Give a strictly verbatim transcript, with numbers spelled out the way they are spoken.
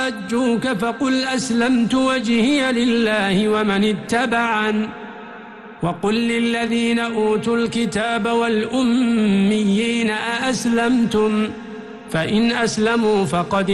حاجوك فقل أسلمت وجهي لله ومن اتبعن وقل للذين أوتوا الكتاب والأميين أأسلمتم فإن أسلموا فقد